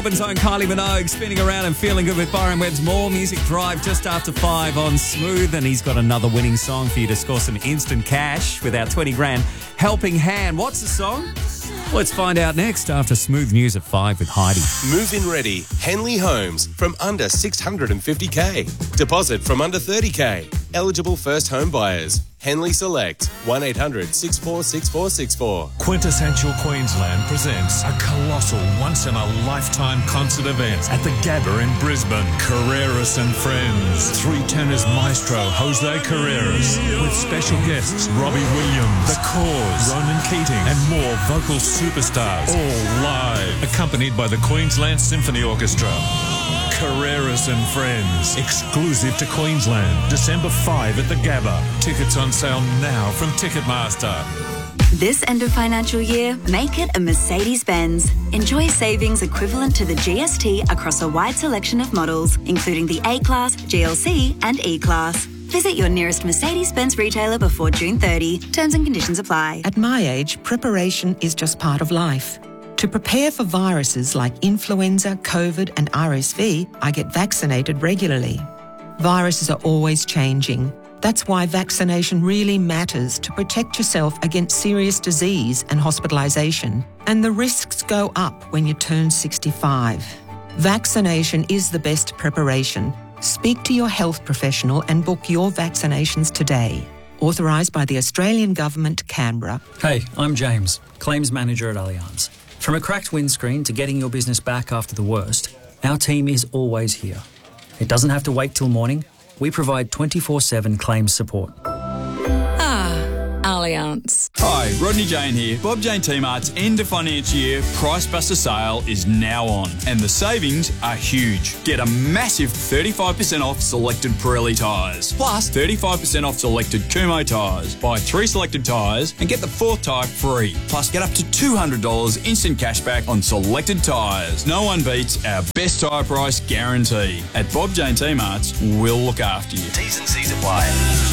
Melbourne's own Kylie Minogue spinning around and feeling good with Byron Webb's More Music Drive just after 5 on Smooth, and he's got another winning song for you to score some instant cash with our 20 grand helping hand. What's the song? Let's find out next after Smooth News at 5 with Heidi. Move-in ready. Henley Homes from under 650k. Deposit from under 30k. Eligible first home buyers. Henley Select. 1-800-646464. Quintessential Queensland presents a colossal once-in-a-lifetime concert event at the Gabba in Brisbane. Carreras and Friends. Three tenors maestro Jose Carreras with special guests Robbie Williams, The Cause, Ronan Keating and more vocal superstars, all live, accompanied by the Queensland Symphony Orchestra. Carreras and Friends, exclusive to Queensland, December 5 at the Gabba. Tickets on sale now from Ticketmaster. This end of financial year, make it a Mercedes-Benz. Enjoy savings equivalent to the GST across a wide selection of models, including the A-Class, GLC and E-Class. Visit your nearest Mercedes-Benz retailer before June 30. Terms and conditions apply. At my age, preparation is just part of life. To prepare for viruses like influenza, COVID and RSV, I get vaccinated regularly. Viruses are always changing. That's why vaccination really matters to protect yourself against serious disease and hospitalisation. And the risks go up when you turn 65. Vaccination is the best preparation. Speak to your health professional and book your vaccinations today. Authorised by the Australian Government, Canberra. Hey, I'm James, Claims Manager at Allianz. From a cracked windscreen to getting your business back after the worst, our team is always here. It doesn't have to wait till morning. We provide 24/7 claims support. Allianz. Hi, Rodney Jane here. Bob Jane T-Mart's end of financial year Price Buster sale is now on, and the savings are huge. Get a massive 35% off selected Pirelli tyres, plus 35% off selected Kumho tyres. Buy 3 selected tyres and get the 4th tyre free. Plus, get up to $200 instant cashback on selected tyres. No one beats our best tyre price guarantee. At Bob Jane T-Mart's, we'll look after you. T's and C's apply.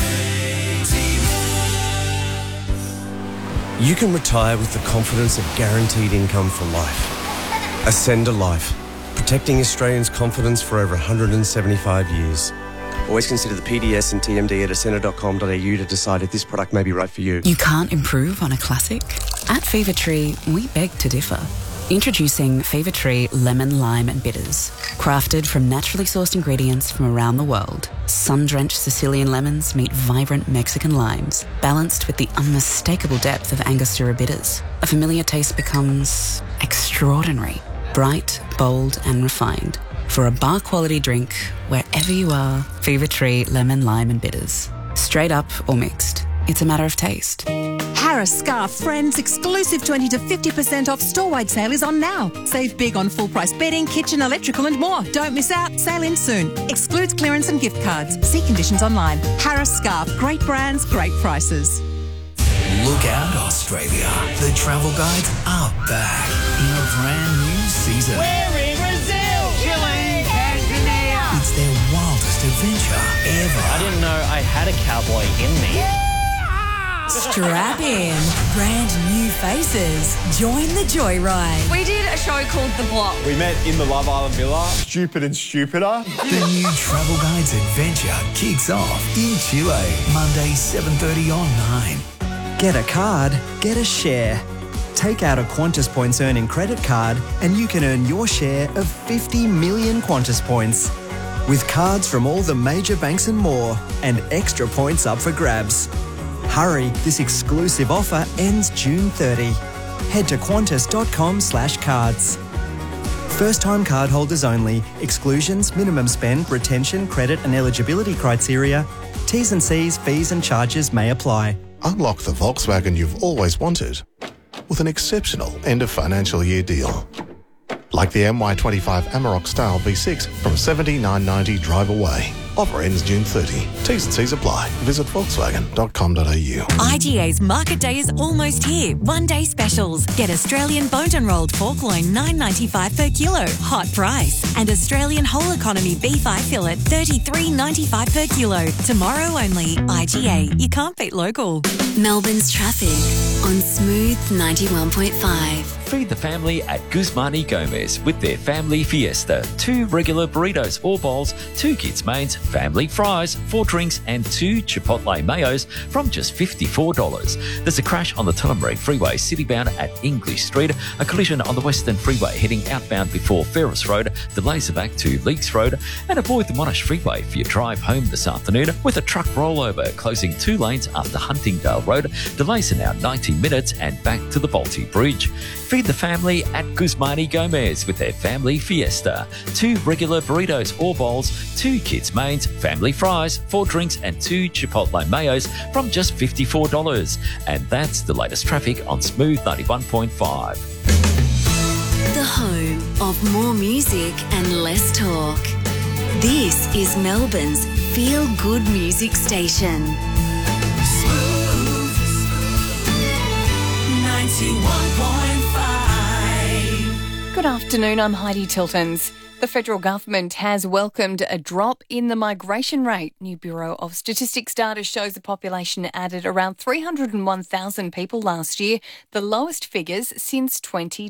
You can retire with the confidence of guaranteed income for life. Ascend a Life, protecting Australians' confidence for over 175 years. Always consider the PDS and TMD at ascender.com.au to decide if this product may be right for you. You can't improve on a classic? At Fever Tree, we beg to differ. Introducing Fever Tree Lemon, Lime and Bitters. Crafted from naturally sourced ingredients from around the world, sun-drenched Sicilian lemons meet vibrant Mexican limes, balanced with the unmistakable depth of Angostura bitters. A familiar taste becomes extraordinary, bright, bold and refined. For a bar-quality drink, wherever you are, Fever Tree Lemon, Lime and Bitters. Straight up or mixed, it's a matter of taste. Harris Scarf Friends exclusive 20 to 50% off store-wide sale is on now. Save big on full-price bedding, kitchen, electrical and more. Don't miss out. Sale ends soon. Excludes clearance and gift cards. See conditions online. Harris Scarf. Great brands, great prices. Look out, Australia. The travel guides are back in a brand new season. We're in Brazil, Chile, Tanzania. It's their wildest adventure ever. I didn't know I had a cowboy in me. Strap in. Brand new faces. Join the joyride. We did a show called The Block. We met in the Love Island Villa. Stupid and stupider. The new Travel Guides adventure kicks off in Chile, Monday 7:30 on 9. Get a card, get a share. Take out a Qantas Points earning credit card and you can earn your share of 50 million Qantas points. With cards from all the major banks and more, and extra points up for grabs. Hurry, this exclusive offer ends June 30. Head to qantas.com/cards. First-time cardholders only. Exclusions, minimum spend, retention, credit and eligibility criteria. T's and C's, fees and charges may apply. Unlock the Volkswagen you've always wanted with an exceptional end-of-financial year deal. Like the MY25 Amarok Style V6 from $79.90 drive away. Offer ends June 30. T's and C's apply. Visit volkswagen.com.au. IGA's Market Day is almost here. One-day specials. Get Australian boned and rolled pork loin $9.95 per kilo. Hot price. And Australian whole economy beef eye fillet $33.95 per kilo. Tomorrow only. IGA. You can't beat local. Melbourne's traffic on Smooth 91.5. Feed the family at Guzmani Gomez with their Family Fiesta. 2 regular burritos or bowls, 2 kids' mains, family fries, 4 drinks and 2 Chipotle mayos from just $54. There's a crash on the Tullamarine Freeway citybound at English Street, a collision on the Western Freeway heading outbound before Ferris Road, delays are back to Leakes Road, and avoid the Monash Freeway for your drive home this afternoon with a truck rollover closing 2 lanes after Huntingdale Road. Delays are now 90 minutes and back to the Balti Bridge. Feed the family at Guzmani Gomez with their Family Fiesta. 2 regular burritos or bowls, 2 kids' mains, family fries, 4 drinks and 2 Chipotle mayos from just $54. And that's the latest traffic on Smooth 91.5. The home of more music and less talk. This is Melbourne's feel-good music station. Smooth 91.5. Good afternoon, I'm Heidi Tiltons. The federal government has welcomed a drop in the migration rate. New Bureau of Statistics data shows the population added around 301,000 people last year, the lowest figures since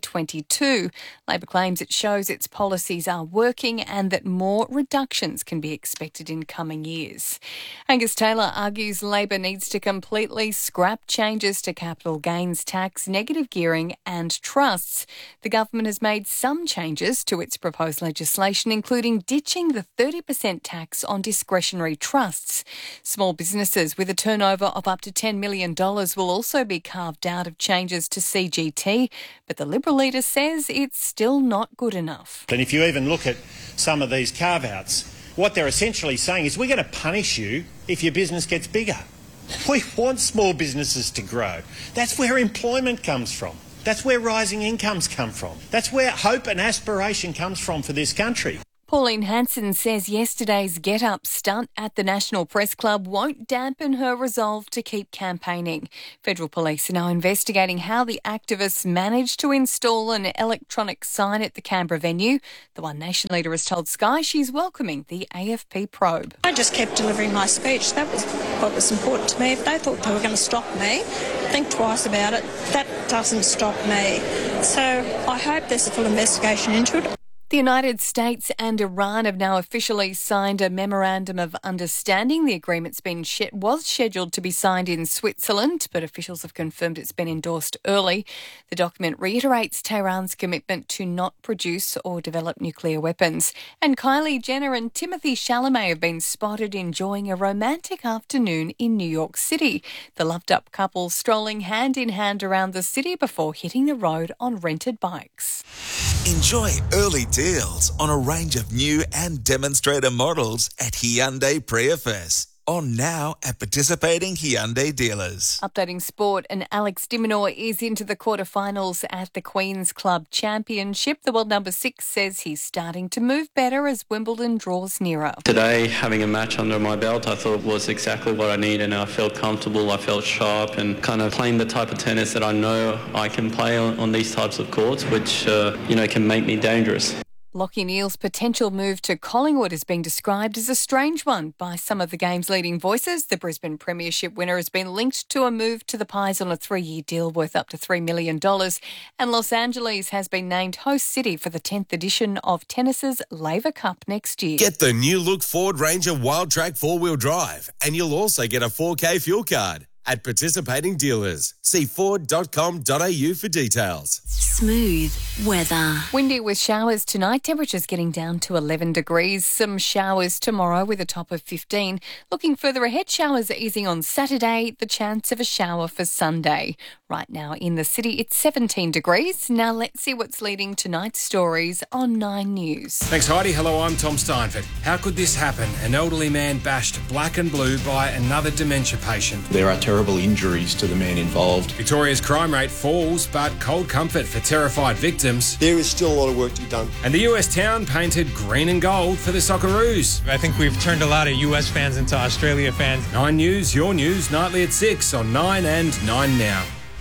2022. Labor claims it shows its policies are working and that more reductions can be expected in coming years. Angus Taylor argues Labor needs to completely scrap changes to capital gains tax, negative gearing and trusts. The government has made some changes to its proposed legislation, including ditching the 30% tax on discretionary trusts. Small businesses with a turnover of up to $10 million will also be carved out of changes to CGT, but the Liberal leader says it's still not good enough. And if you even look at some of these carve-outs, what they're essentially saying is we're going to punish you if your business gets bigger. We want small businesses to grow. That's where employment comes from. That's where rising incomes come from. That's where hope and aspiration comes from for this country. Pauline Hanson says yesterday's get-up stunt at the National Press Club won't dampen her resolve to keep campaigning. Federal police are now investigating how the activists managed to install an electronic sign at the Canberra venue. The One Nation leader has told Sky she's welcoming the AFP probe. I just kept delivering my speech. That was what was important to me. If they thought they were going to stop me, think twice about it. That doesn't stop me. So I hope there's a full investigation into it. The United States and Iran have now officially signed a memorandum of understanding. The agreement's was scheduled to be signed in Switzerland, but officials have confirmed it's been endorsed early. The document reiterates Tehran's commitment to not produce or develop nuclear weapons. And Kylie Jenner and Timothée Chalamet have been spotted enjoying a romantic afternoon in New York City. The loved-up couple strolling hand-in-hand around the city before hitting the road on rented bikes. Enjoy early deals on a range of new and demonstrator models at Hyundai Prius. On now at participating Hyundai dealers. Updating sport, and Alex de Minaur is into the quarterfinals at the Queen's Club Championship. The world number 6 says he's starting to move better as Wimbledon draws nearer. Today, having a match under my belt, I thought was exactly what I needed, and I felt comfortable, I felt sharp, and kind of playing the type of tennis that I know I can play on these types of courts, which, can make me dangerous. Lachie Neale's potential move to Collingwood is being described as a strange one by some of the game's leading voices. The Brisbane Premiership winner has been linked to a move to the Pies on a 3-year deal worth up to $3 million. And Los Angeles has been named host city for the 10th edition of tennis's Laver Cup next year. Get the new look Ford Ranger Wild Track 4-wheel drive, and you'll also get a 4K fuel card at participating dealers. See Ford.com.au for details. Smooth weather. Windy with showers tonight. Temperatures getting down to 11 degrees. Some showers tomorrow with a top of 15. Looking further ahead, showers are easing on Saturday. The chance of a shower for Sunday. Right now in the city, it's 17 degrees. Now let's see what's leading tonight's stories on 9 News. Thanks, Heidi. Hello, I'm Tom Steinford. How could this happen? An elderly man bashed black and blue by another dementia patient. There are terrible injuries to the man involved. Victoria's crime rate falls, but cold comfort for terrified victims. There is still a lot of work to be done. And the US town painted green and gold for the Socceroos. I think we've turned a lot of US fans into Australia fans. 9 News, your news, nightly at 6 on 9 and 9 Now.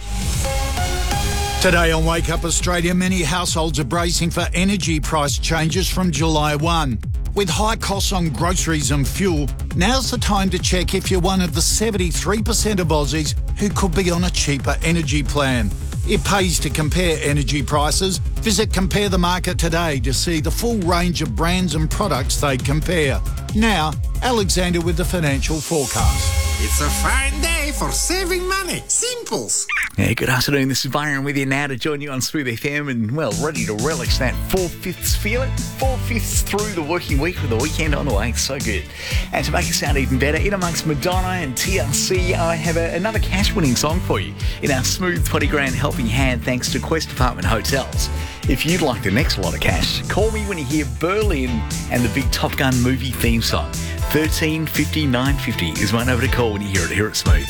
Today on Wake Up Australia, many households are bracing for energy price changes from July 1. With high costs on groceries and fuel, now's the time to check if you're one of the 73% of Aussies who could be on a cheaper energy plan. It pays to compare energy prices. Visit Compare the Market today to see the full range of brands and products they compare. Now, Alexander with the financial forecast. It's a fine day for saving money. Simples. Yeah, good afternoon. This is Byron with you now to join you on Smooth FM and, well, ready to relish that 4/5 feeling. 4/5 through the working week with the weekend on the way. So good. And to make it sound even better, in amongst Madonna and TLC, I have another cash-winning song for you in our Smooth 20 grand helping hand thanks to Quest Apartment Hotels. If you'd like the next lot of cash, call me when you hear Berlin and the big Top Gun movie theme song. 13 50 950 is my number to call when you hear it here at Smooth.